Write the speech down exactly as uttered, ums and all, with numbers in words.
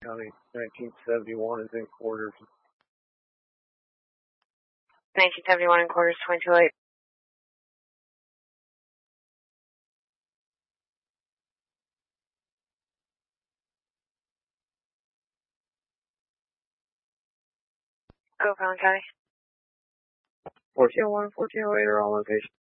County nineteen seventy-one is in quarters. nineteen seventy-one in quarters, twenty-two eight. Go, Fallon County. fourteen oh one and fourteen oh eight are on location.